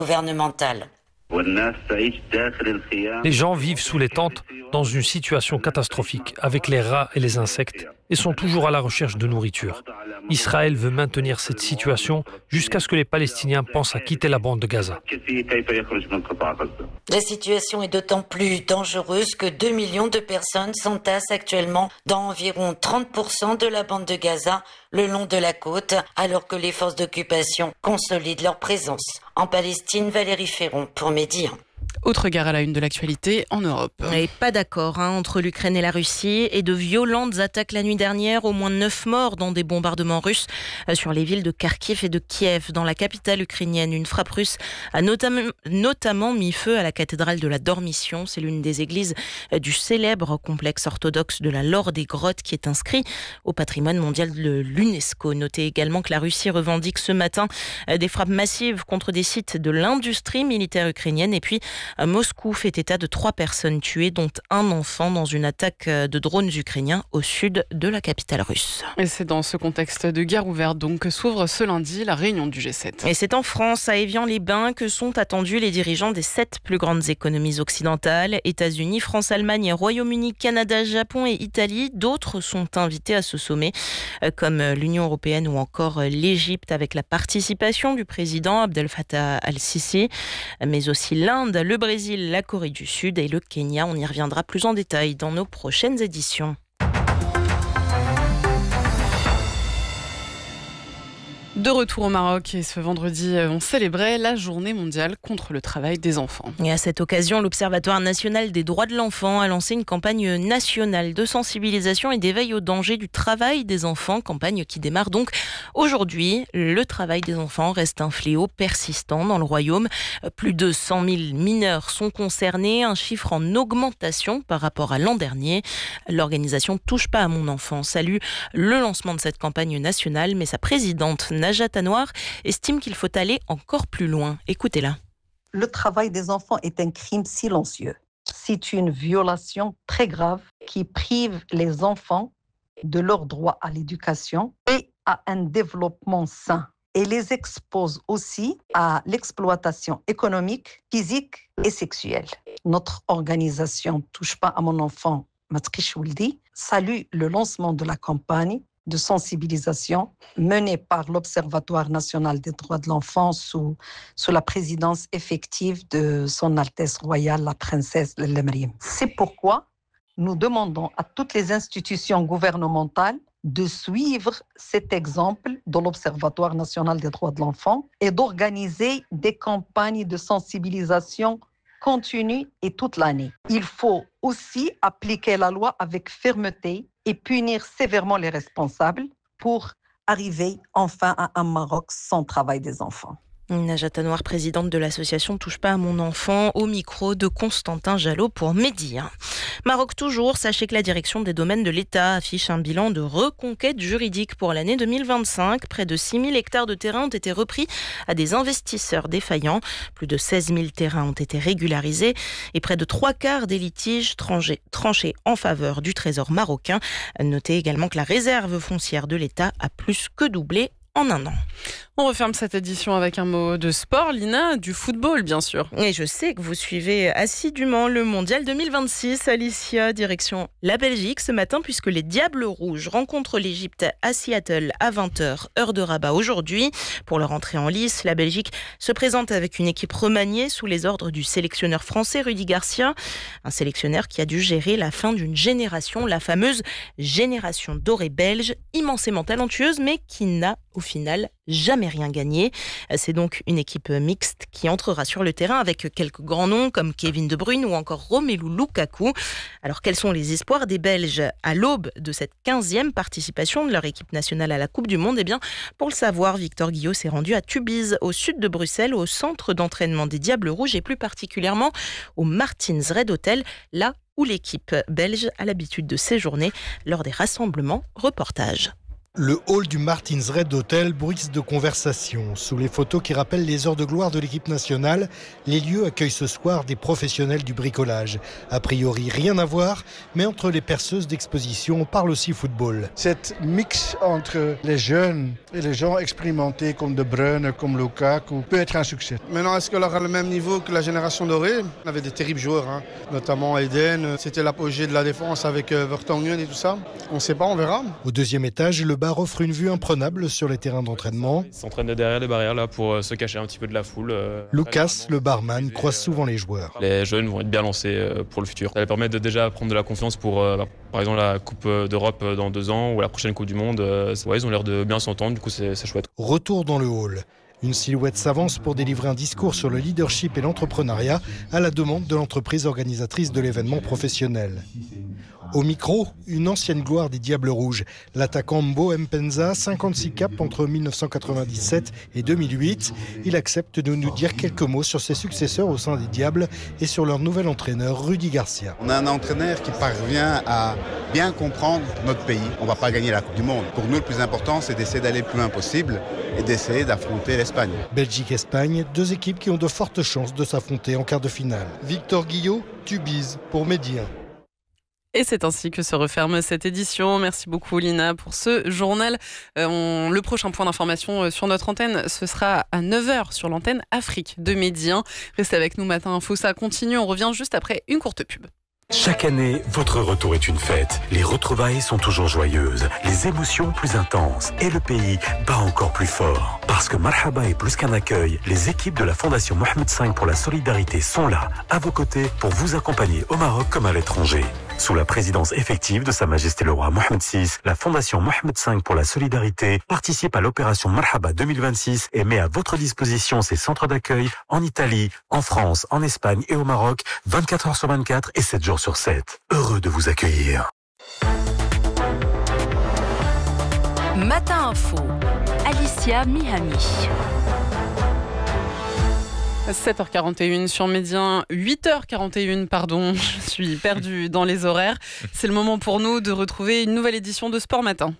gouvernementale. Les gens vivent sous les tentes dans une situation catastrophique avec les rats et les insectes et sont toujours à la recherche de nourriture. Israël veut maintenir cette situation jusqu'à ce que les Palestiniens pensent à quitter la bande de Gaza. La situation est d'autant plus dangereuse que 2 millions de personnes s'entassent actuellement dans environ 30% de la bande de Gaza le long de la côte, alors que les forces d'occupation consolident leur présence. En Palestine, Valérie Ferron pour Midi 1. Autre guerre à la une de l'actualité en Europe. Et pas d'accord entre l'Ukraine et la Russie et de violentes attaques la nuit dernière, au moins 9 morts dans des bombardements russes sur les villes de Kharkiv et de Kiev. Dans la capitale ukrainienne, une frappe russe a notamment mis feu à la cathédrale de la Dormition. C'est l'une des églises du célèbre complexe orthodoxe de la Laure des Grottes qui est inscrit au patrimoine mondial de l'UNESCO. Notez également que la Russie revendique ce matin des frappes massives contre des sites de l'industrie militaire ukrainienne. Et puis Moscou fait état de 3 personnes tuées, dont un enfant, dans une attaque de drones ukrainiens au sud de la capitale russe. Et c'est dans ce contexte de guerre ouverte donc que s'ouvre ce lundi la réunion du G7. Et c'est en France, à Évian-les-Bains, que sont attendus les dirigeants des 7 plus grandes économies occidentales, États-Unis, France, Allemagne, Royaume-Uni, Canada, Japon et Italie. D'autres sont invités à ce sommet, comme l'Union européenne ou encore l'Égypte, avec la participation du président Abdel Fattah al-Sisi, mais aussi l'Inde, le Brésil, la Corée du Sud et le Kenya. On y reviendra plus en détail dans nos prochaines éditions. De retour au Maroc, et ce vendredi, on célébrait la journée mondiale contre le travail des enfants. Et à cette occasion, l'Observatoire national des droits de l'enfant a lancé une campagne nationale de sensibilisation et d'éveil au danger du travail des enfants, campagne qui démarre donc aujourd'hui. Le travail des enfants reste un fléau persistant dans le royaume. Plus de 100 000 mineurs sont concernés, un chiffre en augmentation par rapport à l'an dernier. L'organisation Touche pas à mon enfant salue le lancement de cette campagne nationale, mais sa présidente Najat Anwar estime qu'il faut aller encore plus loin. Écoutez-la. Le travail des enfants est un crime silencieux. C'est une violation très grave qui prive les enfants de leur droit à l'éducation et à un développement sain. Et les expose aussi à l'exploitation économique, physique et sexuelle. Notre organisation Touche pas à mon enfant, Matrish Wouldi, salue le lancement de la campagne de sensibilisation menée par l'Observatoire national des droits de l'enfant sous la présidence effective de Son Altesse Royale, la princesse Lemrim. C'est pourquoi nous demandons à toutes les institutions gouvernementales de suivre cet exemple de l'Observatoire national des droits de l'enfant et d'organiser des campagnes de sensibilisation continue et toute l'année. Il faut aussi appliquer la loi avec fermeté et punir sévèrement les responsables pour arriver enfin à un Maroc sans travail des enfants. Najat Anwar, présidente de l'association Touche pas à mon enfant, au micro de Constantin Jalot pour Midi 1. Maroc toujours, sachez que la direction des domaines de l'État affiche un bilan de reconquête juridique pour l'année 2025. Près de 6 000 hectares de terrain ont été repris à des investisseurs défaillants. Plus de 16 000 terrains ont été régularisés et près de 3/4 des litiges tranchés en faveur du Trésor marocain. Notez également que la réserve foncière de l'État a plus que doublé en un an. On referme cette édition avec un mot de sport, Lina, du football bien sûr. Et je sais que vous suivez assidûment le Mondial 2026, Alicia, direction la Belgique ce matin, puisque les Diables Rouges rencontrent l'Égypte à Seattle à 20h, heure de Rabat aujourd'hui. Pour leur entrée en lice, la Belgique se présente avec une équipe remaniée sous les ordres du sélectionneur français Rudy Garcia, un sélectionneur qui a dû gérer la fin d'une génération, la fameuse génération dorée belge, immensément talentueuse, mais qui n'a au final jamais rien gagné. C'est donc une équipe mixte qui entrera sur le terrain avec quelques grands noms comme Kevin De Bruyne ou encore Romelu Lukaku. Alors quels sont les espoirs des Belges à l'aube de cette 15e participation de leur équipe nationale à la Coupe du Monde ? Eh bien, pour le savoir, Victor Guillot s'est rendu à Tubize, au sud de Bruxelles, au centre d'entraînement des Diables Rouges et plus particulièrement au Martins Red Hotel, là où l'équipe belge a l'habitude de séjourner lors des rassemblements. Reportage. Le hall du Martinsred Hotel bruisse de conversation. Sous les photos qui rappellent les heures de gloire de l'équipe nationale, les lieux accueillent ce soir des professionnels du bricolage. A priori, rien à voir, mais entre les perceuses d'exposition, on parle aussi football. Cette mix entre les jeunes et les gens expérimentés comme De Bruyne, comme Lukaku, peut être un succès. Maintenant, est-ce qu'elle aura le même niveau que la génération dorée ? On avait des terribles joueurs, notamment Eden. C'était l'apogée de la défense avec Vertonghen et tout ça. On ne sait pas, on verra. Au deuxième étage, le bar offre une vue imprenable sur les terrains d'entraînement. Ils s'entraînent derrière les barrières là pour se cacher un petit peu de la foule. Lucas, le barman, croise souvent les joueurs. Les jeunes vont être bien lancés pour le futur. Ça va permettre de déjà prendre de la confiance pour, par exemple, la Coupe d'Europe dans 2 ans ou la prochaine Coupe du Monde. Ils ont l'air de bien s'entendre, du coup c'est chouette. Retour dans le hall. Une silhouette s'avance pour délivrer un discours sur le leadership et l'entrepreneuriat à la demande de l'entreprise organisatrice de l'événement professionnel. Au micro, une ancienne gloire des Diables Rouges, l'attaquant Mbo Mpenza, 56 caps entre 1997 et 2008. Il accepte de nous dire quelques mots sur ses successeurs au sein des Diables et sur leur nouvel entraîneur, Rudy Garcia. On a un entraîneur qui parvient à bien comprendre notre pays. On ne va pas gagner la Coupe du Monde. Pour nous, le plus important, c'est d'essayer d'aller le plus loin possible et d'essayer d'affronter l'Espagne. Belgique-Espagne, 2 équipes qui ont de fortes chances de s'affronter en quart de finale. Victor Guillot, Tubize pour Medi 1. Et c'est ainsi que se referme cette édition. Merci beaucoup Lina pour ce journal. Le prochain point d'information sur notre antenne, ce sera à 9h sur l'antenne Afrique de Medi 1. Restez avec nous, Matin Info, ça continue. On revient juste après une courte pub. Chaque année, votre retour est une fête. Les retrouvailles sont toujours joyeuses, les émotions plus intenses et le pays bat encore plus fort. Parce que Marhaba est plus qu'un accueil, les équipes de la Fondation Mohamed V pour la solidarité sont là, à vos côtés, pour vous accompagner au Maroc comme à l'étranger. Sous la présidence effective de Sa Majesté le Roi Mohamed VI, la Fondation Mohamed V pour la solidarité participe à l'opération Marhaba 2026 et met à votre disposition ses centres d'accueil en Italie, en France, en Espagne et au Maroc, 24 heures sur 24 et 7 jours sur 7. Heureux de vous accueillir. Matin Info, Alicia Mihami. 7h41 sur Médien, 8h41 pardon, je suis perdue dans les horaires. C'est le moment pour nous de retrouver une nouvelle édition de Sport Matin.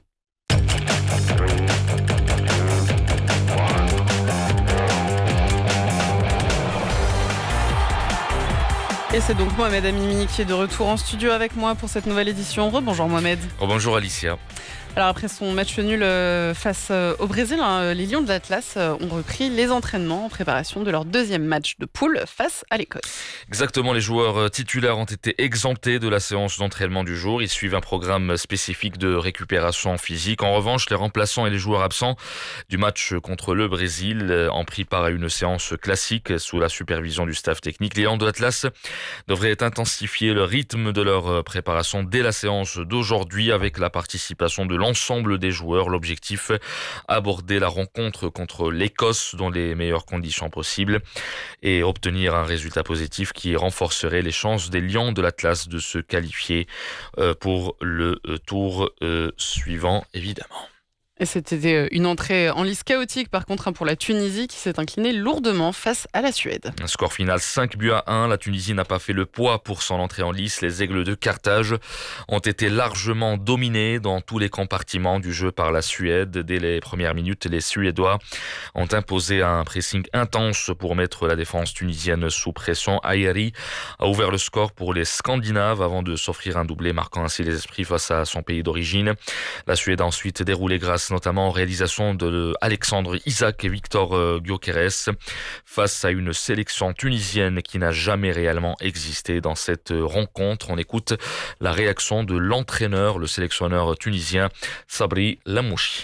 Et c'est donc Mohamed Amimi qui est de retour en studio avec moi pour cette nouvelle édition. Rebonjour Mohamed. Rebonjour Alicia. Alors après son match nul face au Brésil, les Lions de l'Atlas ont repris les entraînements en préparation de leur deuxième match de poule face à l'Écosse. Exactement, les joueurs titulaires ont été exemptés de la séance d'entraînement du jour. Ils suivent un programme spécifique de récupération physique. En revanche, les remplaçants et les joueurs absents du match contre le Brésil ont pris part à une séance classique sous la supervision du staff technique. Les Lions de l'Atlas devraient intensifier le rythme de leur préparation dès la séance d'aujourd'hui avec la participation de l'ensemble des joueurs. L'objectif, aborder la rencontre contre l'Écosse dans les meilleures conditions possibles et obtenir un résultat positif qui renforcerait les chances des Lions de l'Atlas de se qualifier pour le tour suivant, évidemment. Et c'était une entrée en lice chaotique par contre pour la Tunisie qui s'est inclinée lourdement face à la Suède. Un score final 5-1. La Tunisie n'a pas fait le poids pour son entrée en lice. Les Aigles de Carthage ont été largement dominés dans tous les compartiments du jeu par la Suède. Dès les premières minutes, les Suédois ont imposé un pressing intense pour mettre la défense tunisienne sous pression. Ayeri a ouvert le score pour les Scandinaves avant de s'offrir un doublé, marquant ainsi les esprits face à son pays d'origine. La Suède a ensuite déroulé grâce notamment en réalisation de Alexandre Isak et Victor Gyökeres face à une sélection tunisienne qui n'a jamais réellement existé dans cette rencontre. On écoute la réaction de l'entraîneur, le sélectionneur tunisien Sabri Lamouchi.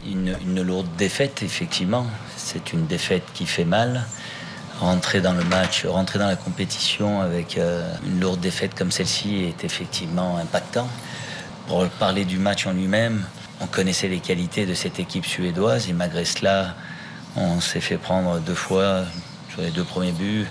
Une lourde défaite, effectivement. C'est une défaite qui fait mal. Rentrer dans le match, rentrer dans la compétition avec une lourde défaite comme celle-ci est effectivement impactant. Pour parler du match en lui-même, on connaissait les qualités de cette équipe suédoise et malgré cela, on s'est fait prendre 2 fois sur les 2 premiers buts.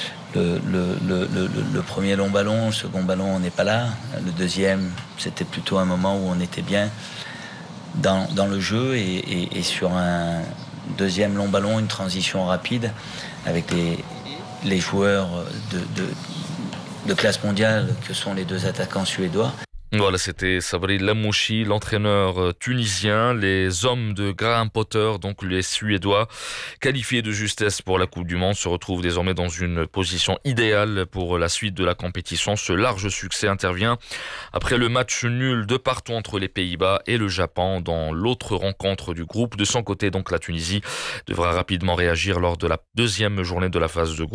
Le premier long ballon, le second ballon, on n'est pas là. Le deuxième, c'était plutôt un moment où on était bien dans le jeu et sur un deuxième long ballon, une transition rapide avec les joueurs de classe mondiale que sont les 2 attaquants suédois. Voilà, c'était Sabri Lamouchi, l'entraîneur tunisien. Les hommes de Graham Potter, donc les Suédois, qualifiés de justesse pour la Coupe du Monde, se retrouvent désormais dans une position idéale pour la suite de la compétition. Ce large succès intervient après le match nul de partout entre les Pays-Bas et le Japon dans l'autre rencontre du groupe. De son côté, donc, la Tunisie devra rapidement réagir lors de la deuxième journée de la phase de groupe.